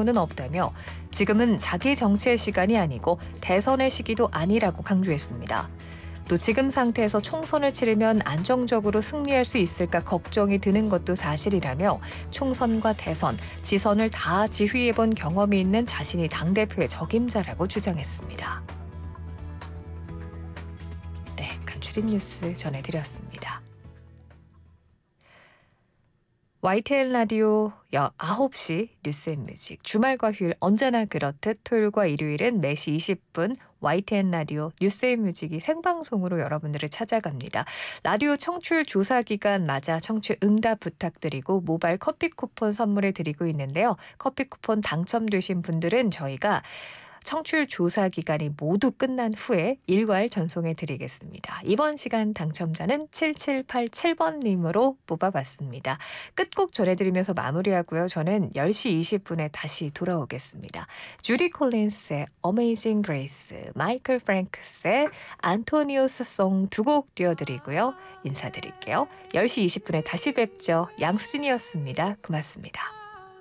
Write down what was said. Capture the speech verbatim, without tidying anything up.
소문은 없다며 지금은 자기 정치의 시간이 아니고 대선의 시기도 아니라고 강조했습니다. 또 지금 상태에서 총선을 치르면 안정적으로 승리할 수 있을까 걱정이 드는 것도 사실이라며 총선과 대선, 지선을 다 지휘해본 경험이 있는 자신이 당대표의 적임자라고 주장했습니다. 네, 간추린 뉴스 전해드렸습니다. 와이티엔 라디오 아홉 시 뉴스앤뮤직 주말과 휴일 언제나 그렇듯 토요일과 일요일은 네 시 이십 분 와이티엔 라디오 뉴스앤뮤직이 생방송으로 여러분들을 찾아갑니다. 라디오 청취율 조사 기간 맞아 청취 응답 부탁드리고 모바일 커피 쿠폰 선물을 드리고 있는데요. 커피 쿠폰 당첨되신 분들은 저희가 청취율 조사 기간이 모두 끝난 후에 일괄 전송해 드리겠습니다. 이번 시간 당첨자는 칠칠팔칠 번님으로 뽑아봤습니다. 끝곡 전해드리면서 마무리하고요. 저는 열 시 이십 분에 다시 돌아오겠습니다. 주디 콜린스의 Amazing Grace, 마이클 프랭크스의 안토니오스 송 두 곡 띄워드리고요. 인사드릴게요. 열 시 이십 분에 다시 뵙죠. 양수진이었습니다. 고맙습니다.